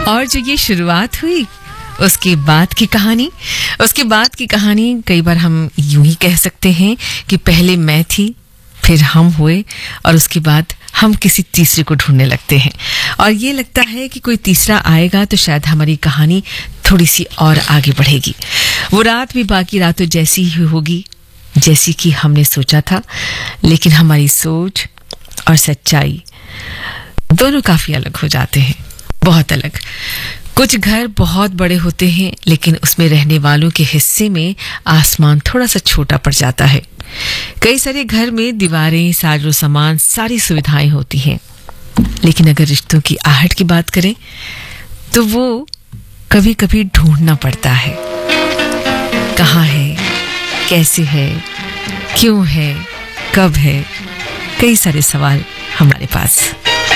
और जो ये शुरुआत हुई उसके बाद की कहानी कई बार हम यूं ही कह सकते हैं कि पहले मैं थी, फिर हम हुए और उसके बाद हम किसी तीसरे को ढूंढने लगते हैं और ये लगता है कि कोई तीसरा आएगा तो शायद हमारी कहानी थोड़ी सी और आगे बढ़ेगी। वो रात भी बाकी रातों जैसी ही होगी जैसी कि हमने सोचा था, लेकिन हमारी सोच और सच्चाई दोनों काफी अलग हो जाते हैं, बहुत अलग। कुछ घर बहुत बड़े होते हैं लेकिन उसमें रहने वालों के हिस्से में आसमान थोड़ा सा छोटा पड़ जाता है। कई सारे घर में दीवारें, साजो सामान, सारी सुविधाएं होती हैं, लेकिन अगर रिश्तों की आहट की बात करें तो वो कभी कभी ढूंढना पड़ता है। कहाँ है, कैसे है, क्यों है, कब है, कई सारे सवाल हमारे पास।